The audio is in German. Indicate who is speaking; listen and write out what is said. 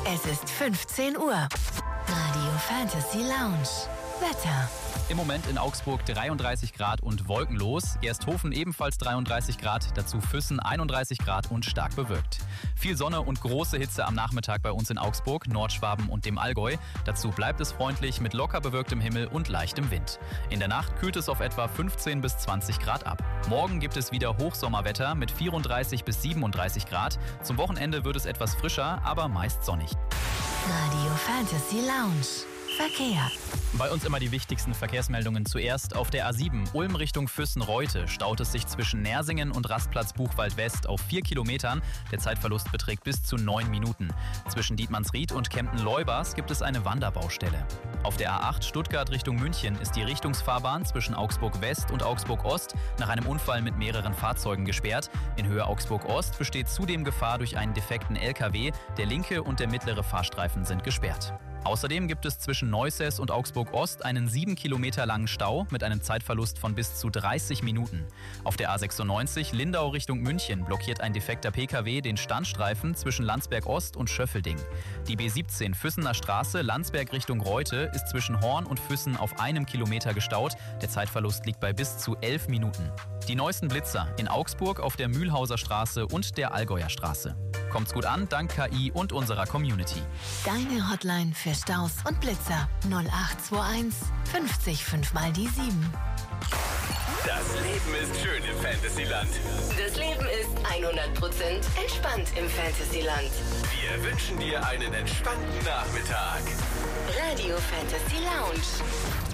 Speaker 1: Es ist 15 Uhr. Radio Fantasy Lounge. Wetter.
Speaker 2: Im Moment in Augsburg 33 Grad und wolkenlos. Gersthofen ebenfalls 33 Grad, dazu Füssen 31 Grad und stark bewölkt. Viel Sonne und große Hitze am Nachmittag bei uns in Augsburg, Nordschwaben und dem Allgäu. Dazu bleibt es freundlich mit locker bewölktem Himmel und leichtem Wind. In der Nacht kühlt es auf etwa 15 bis 20 Grad ab. Morgen gibt es wieder Hochsommerwetter mit 34 bis 37 Grad. Zum Wochenende wird es etwas frischer, aber meist sonnig.
Speaker 1: Radio Fantasy Lounge. Verkehr.
Speaker 2: Bei uns immer die wichtigsten Verkehrsmeldungen. Zuerst auf der A7 Ulm Richtung Füssen-Reute staut es sich zwischen Nersingen und Rastplatz Buchwald West auf 4 Kilometern. Der Zeitverlust beträgt bis zu 9 Minuten. Zwischen Dietmannsried und Kempten-Leubers gibt es eine Wanderbaustelle. Auf der A8 Stuttgart Richtung München ist die Richtungsfahrbahn zwischen Augsburg West und Augsburg Ost nach einem Unfall mit mehreren Fahrzeugen gesperrt. In Höhe Augsburg Ost besteht zudem Gefahr durch einen defekten LKW. Der linke und der mittlere Fahrstreifen sind gesperrt. Außerdem gibt es zwischen Neusäß und Augsburg Ost einen 7 Kilometer langen Stau mit einem Zeitverlust von bis zu 30 Minuten. Auf der A96 Lindau Richtung München blockiert ein defekter Pkw den Standstreifen zwischen Landsberg Ost und Schöffelding. Die B17 Füssener Straße Landsberg Richtung Reute ist zwischen Horn und Füssen auf 1 Kilometer gestaut. Der Zeitverlust liegt bei bis zu 11 Minuten. Die neuesten Blitzer in Augsburg auf der Mühlhauser Straße und der Allgäuer Straße. Kommt's gut an, dank KI und unserer Community.
Speaker 1: Deine Hotline für Staus und Blitzer 0821 50 5 mal die 7.
Speaker 3: Das Leben ist schön im Fantasyland.
Speaker 1: Das Leben ist 100% entspannt im Fantasyland.
Speaker 3: Wir wünschen dir einen entspannten Nachmittag.
Speaker 1: Radio Fantasy Lounge.